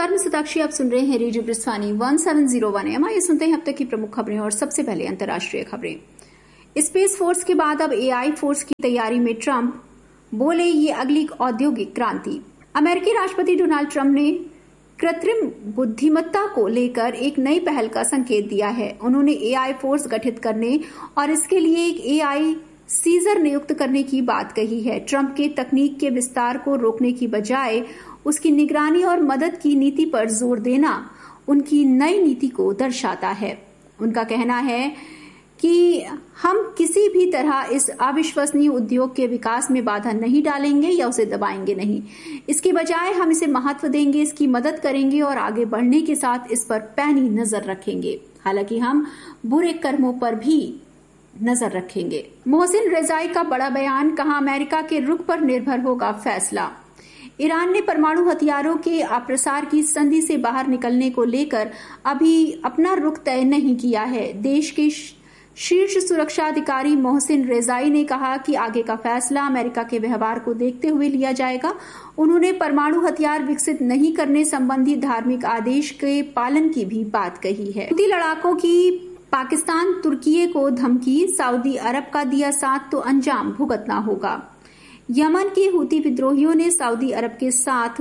नमस्कार, मैं सताक्षी। आप सुन रहे हैं रेडियो ब्रिस्वानी 1701 एम। आइए सुनते हैं अब तक की प्रमुख खबरें और सबसे पहले अंतर्राष्ट्रीय खबरें। स्पेस फोर्स के बाद अब एआई फोर्स की तैयारी में ट्रंप बोले, ये अगली औद्योगिक क्रांति। अमेरिकी राष्ट्रपति डोनाल्ड ट्रंप ने कृत्रिम बुद्धिमत्ता को लेकर एक नई पहल का संकेत दिया है। उन्होंने एआई फोर्स गठित करने और इसके लिए एक एआई सीजर नियुक्त करने की बात कही है। ट्रंप के तकनीक के विस्तार को रोकने की बजाय उसकी निगरानी और मदद की नीति पर जोर देना उनकी नई नीति को दर्शाता है। उनका कहना है कि हम किसी भी तरह इस अविश्वसनीय उद्योग के विकास में बाधा नहीं डालेंगे या उसे दबाएंगे नहीं। इसके बजाय हम इसे महत्व देंगे, इसकी मदद करेंगे और आगे बढ़ने के साथ इस पर पैनी नजर रखेंगे। हालांकि हम बुरे कर्मों पर भी नजर रखेंगे। मोहसिन रेजाई का बड़ा बयान, कहा अमेरिका के रुख पर निर्भर होगा फैसला। ईरान ने परमाणु हथियारों के अप्रसार की संधि से बाहर निकलने को लेकर अभी अपना रुख तय नहीं किया है। देश के शीर्ष सुरक्षा अधिकारी मोहसिन रेजाई ने कहा कि आगे का फैसला अमेरिका के व्यवहार को देखते हुए लिया जाएगा। उन्होंने परमाणु हथियार विकसित नहीं करने संबंधी धार्मिक आदेश के पालन की भी बात कही है। हुती लड़ाकों की पाकिस्तान तुर्की को धमकी, सऊदी अरब का दिया साथ तो अंजाम भुगतना होगा। यमन के हुती विद्रोहियों ने सऊदी अरब के साथ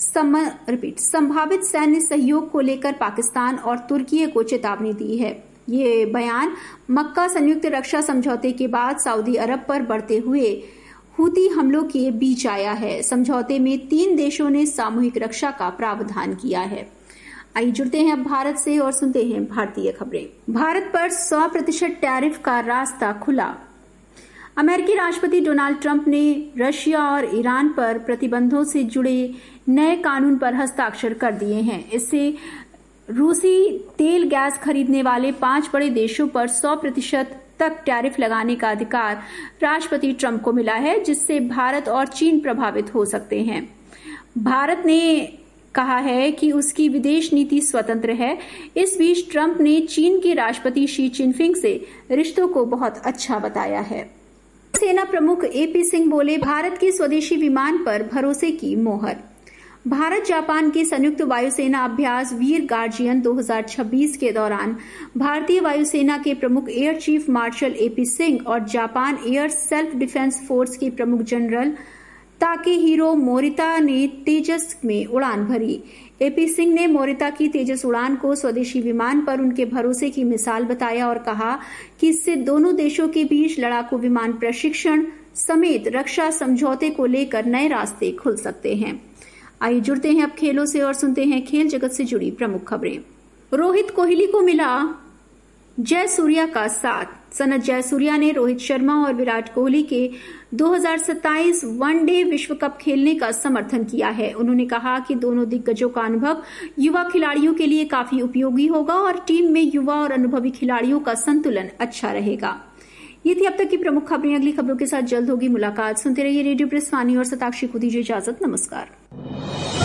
संभावित सैन्य सहयोग को लेकर पाकिस्तान और तुर्की को चेतावनी दी है। ये बयान मक्का संयुक्त रक्षा समझौते के बाद सऊदी अरब पर बढ़ते हुए हुती हमलों के बीच आया है। समझौते में 3 देशों ने सामूहिक रक्षा का प्रावधान किया है। आइए जुड़ते हैं अब भारत से और सुनते हैं भारतीय खबरें। भारत पर 100% टैरिफ का रास्ता खुला। अमेरिकी राष्ट्रपति डोनाल्ड ट्रंप ने रशिया और ईरान पर प्रतिबंधों से जुड़े नए कानून पर हस्ताक्षर कर दिए हैं। इससे रूसी तेल गैस खरीदने वाले 5 बड़े देशों पर 100% तक टैरिफ लगाने का अधिकार राष्ट्रपति ट्रंप को मिला है, जिससे भारत और चीन प्रभावित हो सकते हैं। भारत ने कहा है कि उसकी विदेश नीति स्वतंत्र है। इस बीच ट्रंप ने चीन के राष्ट्रपति शी जिनपिंग से रिश्तों को बहुत अच्छा बताया है। सेना प्रमुख एपी सिंह बोले, भारत के स्वदेशी विमान पर भरोसे की मोहर। भारत जापान के संयुक्त वायुसेना अभ्यास वीर गार्जियन 2026 के दौरान भारतीय वायुसेना के प्रमुख air chief marshal AP Singh और Japan air self defence force के प्रमुख जनरल ताकेहिरो मोरिता ने तेजस में उड़ान भरी। एपी सिंह ने मोरिता की तेजस उड़ान को स्वदेशी विमान पर उनके भरोसे की मिसाल बताया और कहा कि इससे दोनों देशों के बीच लड़ाकू विमान प्रशिक्षण समेत रक्षा समझौते को लेकर नए रास्ते खुल सकते हैं। आइए जुड़ते हैं अब खेलों से और सुनते हैं खेल जगत से जुड़ी प्रमुख खबरें। रोहित कोहली को मिला जयसूर्या का साथ। सनत जयसूर्या ने रोहित शर्मा और विराट कोहली के 2027 वनडे विश्व कप खेलने का समर्थन किया है। उन्होंने कहा कि दोनों दिग्गजों का अनुभव युवा खिलाड़ियों के लिए काफी उपयोगी होगा और टीम में युवा और अनुभवी खिलाड़ियों का संतुलन अच्छा रहेगा। ये थी अब तक की प्रमुख खबरें। अगली खबरों के साथ जल्द होगी मुलाकात। सुनते रहिए रेडियो ब्रिस्वानी और सताक्षी को दीजिए इजाजत। नमस्कार।